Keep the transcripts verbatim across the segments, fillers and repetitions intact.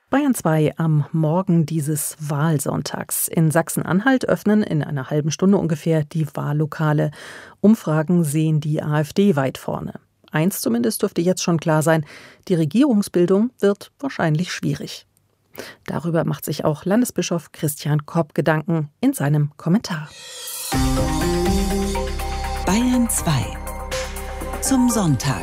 Bayern zwei am Morgen dieses Wahlsonntags. In Sachsen-Anhalt öffnen in einer halben Stunde ungefähr die Wahllokale. Umfragen sehen die AfD weit vorne. Eins zumindest dürfte jetzt schon klar sein: Die Regierungsbildung wird wahrscheinlich schwierig. Darüber macht sich auch Landesbischof Christian Kopp Gedanken in seinem Kommentar. Bayern zwei zum Sonntag.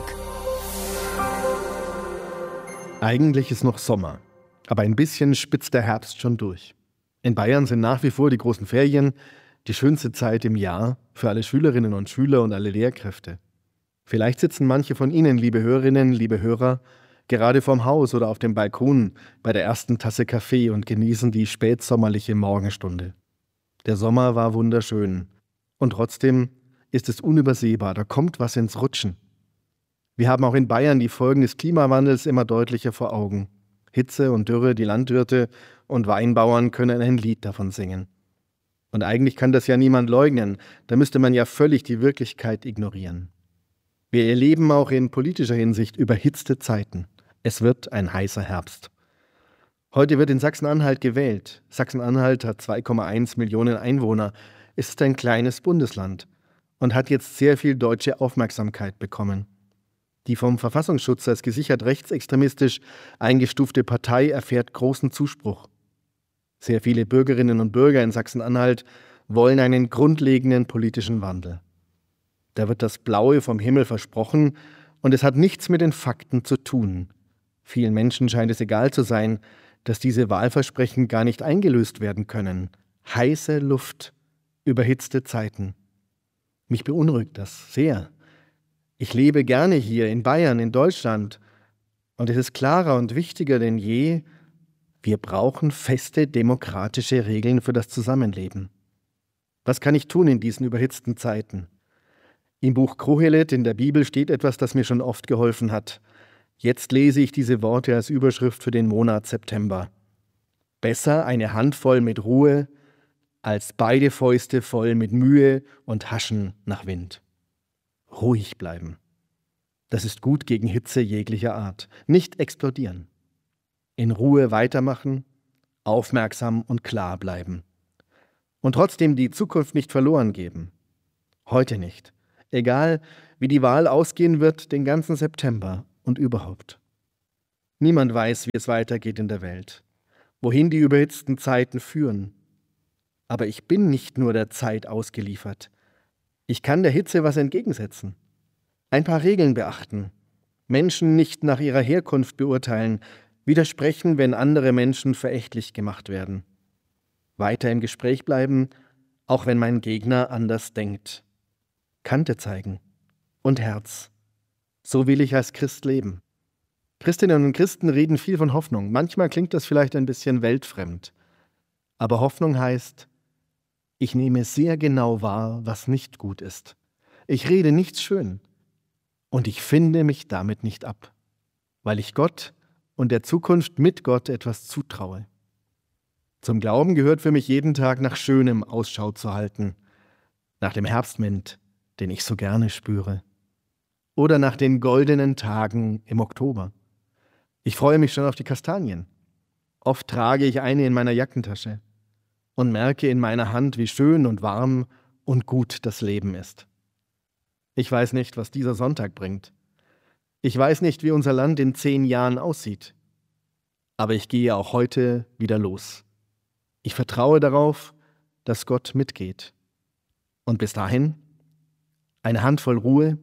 Eigentlich ist noch Sommer, aber ein bisschen spitzt der Herbst schon durch. In Bayern sind nach wie vor die großen Ferien die schönste Zeit im Jahr für alle Schülerinnen und Schüler und alle Lehrkräfte. Vielleicht sitzen manche von Ihnen, liebe Hörerinnen, liebe Hörer, gerade vorm Haus oder auf dem Balkon bei der ersten Tasse Kaffee und genießen die spätsommerliche Morgenstunde. Der Sommer war wunderschön und trotzdem ist es unübersehbar, da kommt was ins Rutschen. Wir haben auch in Bayern die Folgen des Klimawandels immer deutlicher vor Augen. Hitze und Dürre, die Landwirte und Weinbauern können ein Lied davon singen. Und eigentlich kann das ja niemand leugnen, da müsste man ja völlig die Wirklichkeit ignorieren. Wir erleben auch in politischer Hinsicht überhitzte Zeiten. Es wird ein heißer Herbst. Heute wird in Sachsen-Anhalt gewählt. Sachsen-Anhalt hat zwei Komma eins Millionen Einwohner. Es ist ein kleines Bundesland und hat jetzt sehr viel deutsche Aufmerksamkeit bekommen. Die vom Verfassungsschutz als gesichert rechtsextremistisch eingestufte Partei erfährt großen Zuspruch. Sehr viele Bürgerinnen und Bürger in Sachsen-Anhalt wollen einen grundlegenden politischen Wandel. Da wird das Blaue vom Himmel versprochen und es hat nichts mit den Fakten zu tun. Vielen Menschen scheint es egal zu sein, dass diese Wahlversprechen gar nicht eingelöst werden können. Heiße Luft, überhitzte Zeiten. Mich beunruhigt das sehr. Ich lebe gerne hier in Bayern, in Deutschland. Und es ist klarer und wichtiger denn je, wir brauchen feste demokratische Regeln für das Zusammenleben. Was kann ich tun in diesen überhitzten Zeiten? Im Buch Kohelet in der Bibel steht etwas, das mir schon oft geholfen hat. Jetzt lese ich diese Worte als Überschrift für den Monat September. Besser eine Handvoll mit Ruhe, als beide Fäuste voll mit Mühe und Haschen nach Wind. Ruhig bleiben. Das ist gut gegen Hitze jeglicher Art. Nicht explodieren. In Ruhe weitermachen, aufmerksam und klar bleiben. Und trotzdem die Zukunft nicht verloren geben. Heute nicht. Egal, wie die Wahl ausgehen wird, den ganzen September und überhaupt. Niemand weiß, wie es weitergeht in der Welt, wohin die überhitzten Zeiten führen. Aber ich bin nicht nur der Zeit ausgeliefert. Ich kann der Hitze was entgegensetzen. Ein paar Regeln beachten. Menschen nicht nach ihrer Herkunft beurteilen. Widersprechen, wenn andere Menschen verächtlich gemacht werden. Weiter im Gespräch bleiben, auch wenn mein Gegner anders denkt. Kante zeigen und Herz. So will ich als Christ leben. Christinnen und Christen reden viel von Hoffnung. Manchmal klingt das vielleicht ein bisschen weltfremd. Aber Hoffnung heißt, ich nehme sehr genau wahr, was nicht gut ist. Ich rede nichts schön. Und ich finde mich damit nicht ab, weil ich Gott und der Zukunft mit Gott etwas zutraue. Zum Glauben gehört für mich jeden Tag nach Schönem Ausschau zu halten. Nach dem Herbstwind, den ich so gerne spüre. Oder nach den goldenen Tagen im Oktober. Ich freue mich schon auf die Kastanien. Oft trage ich eine in meiner Jackentasche und merke in meiner Hand, wie schön und warm und gut das Leben ist. Ich weiß nicht, was dieser Sonntag bringt. Ich weiß nicht, wie unser Land in zehn Jahren aussieht. Aber ich gehe auch heute wieder los. Ich vertraue darauf, dass Gott mitgeht. Und bis dahin eine Handvoll Ruhe,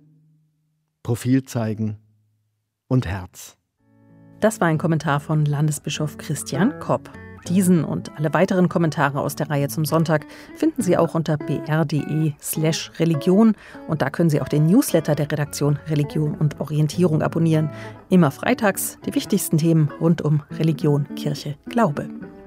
Profil zeigen und Herz. Das war ein Kommentar von Landesbischof Christian Kopp. Diesen und alle weiteren Kommentare aus der Reihe zum Sonntag finden Sie auch unter b r punkt d e slash religion und da können Sie auch den Newsletter der Redaktion Religion und Orientierung abonnieren. Immer freitags die wichtigsten Themen rund um Religion, Kirche, Glaube.